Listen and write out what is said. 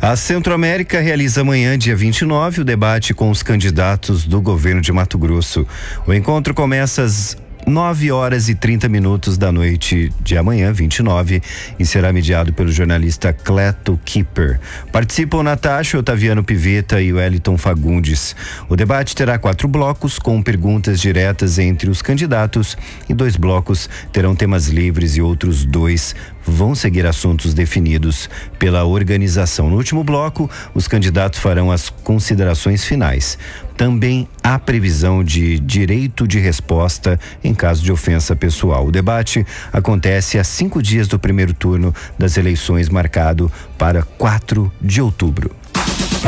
A Centro-América realiza amanhã, dia 29, o debate com os candidatos do governo de Mato Grosso. O encontro começa às 9h30 da noite de amanhã, 29, e será mediado pelo jornalista Cleto Kipper. Participam Natasha, Otaviano Pivetta e Wellington Fagundes. O debate terá 4 blocos com perguntas diretas entre os candidatos e 2 blocos terão temas livres e outros 2 vão seguir assuntos definidos pela organização. No último bloco, os candidatos farão as considerações finais. Também há previsão de direito de resposta em caso de ofensa pessoal. O debate acontece a 5 dias do primeiro turno das eleições, marcado para 4 de outubro.